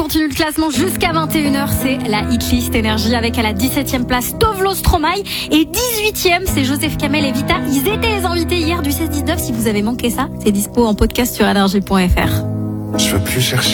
continue le classement jusqu'à 21h. C'est la hitlist énergie avec à la 17e place Tovlo Stromae et 18e c'est Joseph Kamel et Vita. Ils étaient les invités hier du 16-19. Si vous avez manqué ça, c'est dispo en podcast sur énergie.fr. Je veux plus chercher.